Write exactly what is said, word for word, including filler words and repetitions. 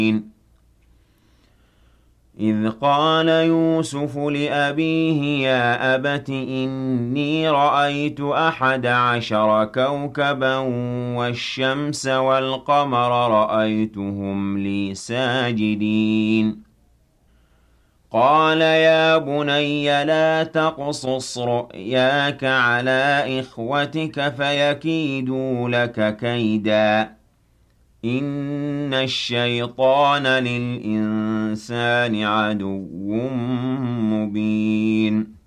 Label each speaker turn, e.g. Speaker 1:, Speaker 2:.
Speaker 1: إذ قال يوسف لأبيه يا أبت إني رأيت أحد عشر كوكبا والشمس والقمر رأيتهم لي ساجدين قال يا بني لا تقصص رؤياك على إخوتك فيكيدوا لك كيدا إن الشيطان للإنسان عدو مبين